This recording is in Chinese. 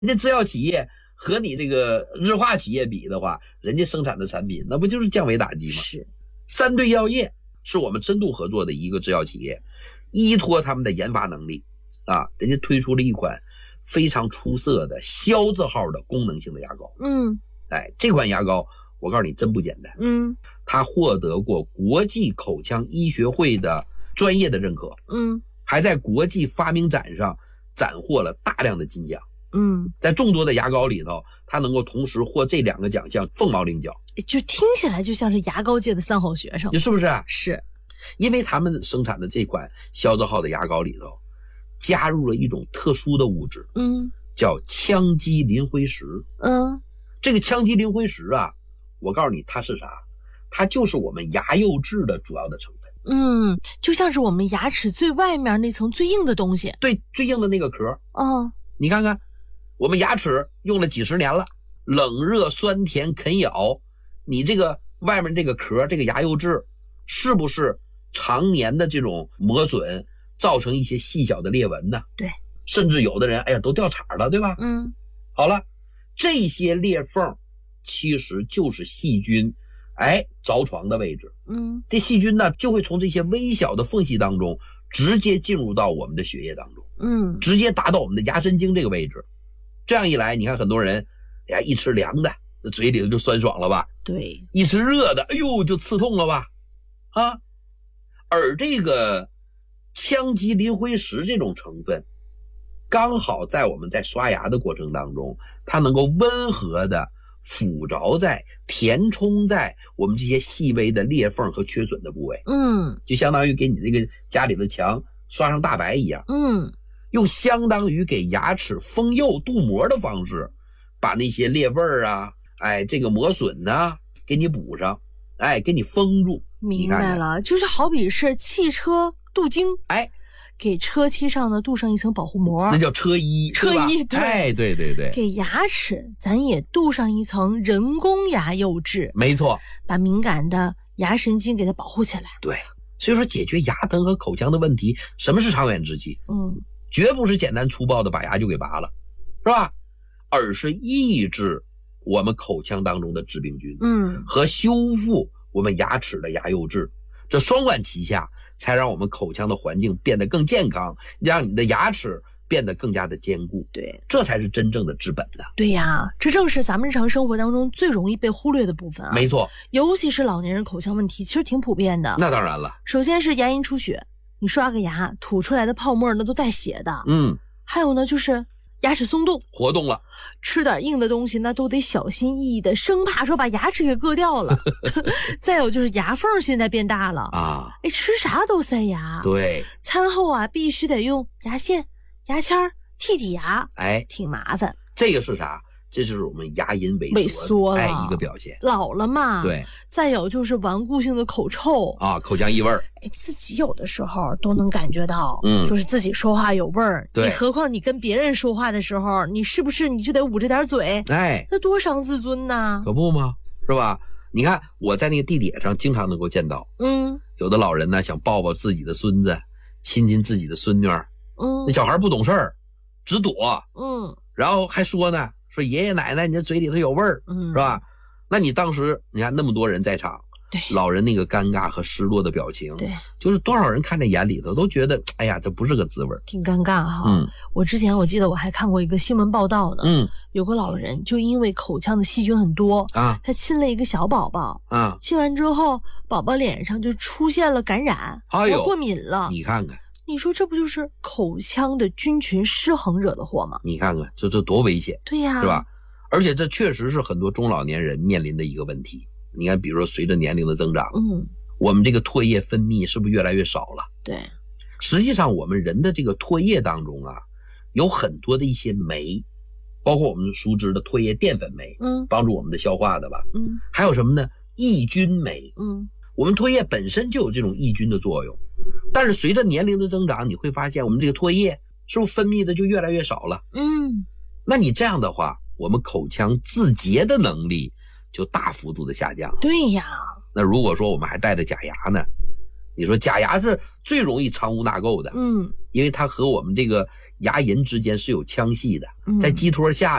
你这制药企业和你这个日化企业比的话，人家生产的产品那不就是降维打击吗？ 是。 三对药业是我们深度合作的一个制药企业，依托他们的研发能力啊，人家推出了一款非常出色的肖字号的功能性的牙膏。这款牙膏我告诉你真不简单。它获得过国际口腔医学会的专业的认可。还在国际发明展上斩获了大量的金奖。在众多的牙膏里头，它能够同时获这2个奖项，凤毛麟角。 就听起来就像是牙膏界的3好学生， 是不是？ 是。 因为他们生产的这款肖字号的牙膏里头加入了一种特殊的物质，叫羟基磷灰石。这个羟基磷灰石啊，我告诉你它是啥？它就是我们牙釉质的主要的成分。 就像是我们牙齿最外面那层最硬的东西。 对，最硬的那个壳。你看看我们牙齿用了几十年了，冷热酸甜啃咬，你这个外面这个壳，这个牙釉质是不是常年的这种磨损造成一些细小的裂纹呢？ 对， 甚至有的人都掉茬了，对吧？好了，这些裂缝其实就是细菌着床的位置。这细菌呢就会从这些微小的缝隙当中直接进入到我们的血液当中，直接达到我们的牙神经这个位置。这样一来，你看很多人一吃凉的嘴里就酸爽了吧？ 对， 一吃热的就刺痛了吧？而这个羟基磷灰石这种成分刚好在我们在刷牙的过程当中，它能够温和的附着在填充在我们这些细微的裂缝和缺损的部位。就相当于给你这个家里的墙刷上大白一样。用相当于给牙齿封釉镀膜的方式把那些裂纹啊这个磨损啊给你补上，给你封住。 明白了，就是好比是汽车镀金，给车漆上呢镀上一层保护膜， 那叫车衣。对，对。 给牙齿咱也镀上一层人工牙釉质， 没错， 把敏感的牙神经给它保护起来。 对，所以说解决牙疼和口腔的问题，什么是长远之计？绝不是简单粗暴的把牙就给拔了，是吧？而是抑制我们口腔当中的致病菌，和修复我们牙齿的牙釉质，这双管齐下，才让我们口腔的环境变得更健康，让你的牙齿变得更加的坚固。 对， 这才是真正的治本的。 对呀，这正是咱们日常生活当中最容易被忽略的部分啊。 没错， 尤其是老年人口腔问题，其实挺普遍的。 那当然了， 首先是牙龈出血，你刷个牙吐出来的泡沫那都带血的。还有呢就是牙齿松动活动了， 吃点硬的东西那都得小心翼翼的，生怕说把牙齿给硌掉了。再有就是牙缝现在变大了啊，吃啥都塞牙。 对， 餐后啊必须得用牙线、牙签剔剔牙，挺麻烦。 这个是啥？这就是我们牙龈萎缩了一个表现。 老了嘛。 对。 再有就是顽固性的口臭啊，口腔异味。 自己有的时候都能感觉到，就是自己说话有味儿。 对。 你何况你跟别人说话的时候，你是不是你就得捂着点嘴？那多伤自尊呐！ 可不吗？是吧？你看我在那个地铁上经常能够见到，有的老人呢想抱抱自己的孙子，亲亲自己的孙女，那小孩不懂事儿，直躲，然后还说呢。说爷爷奶奶你这嘴里头有味儿，是吧？那你当时你看那么多人在场， 对， 老人那个尴尬和失落的表情， 对， 就是多少人看在眼里头都觉得哎呀这不是个滋味， 挺尴尬哈。我之前我记得我还看过一个新闻报道呢，有个老人就因为口腔的细菌很多啊，他亲了一个小宝宝啊，亲完之后宝宝脸上就出现了感染，过敏了。 你看看。 你说这不就是口腔的菌群失衡惹的祸吗？ 你看看这多危险。 对呀， 是吧？而且这确实是很多中老年人面临的一个问题。你看比如说随着年龄的增长，我们这个唾液分泌是不是越来越少了？ 对， 实际上我们人的这个唾液当中啊，有很多的一些酶，包括我们熟知的唾液淀粉酶，帮助我们的消化的吧，还有什么呢？抑菌酶，我们唾液本身就有这种抑菌的作用，但是随着年龄的增长，你会发现我们这个唾液是不是分泌的就越来越少了？那你这样的话，我们口腔自洁的能力就大幅度的下降了。 对呀。 那如果说我们还带着假牙呢，你说假牙是最容易藏污纳垢的，因为它和我们这个牙龈之间是有腔隙的，在鸡托下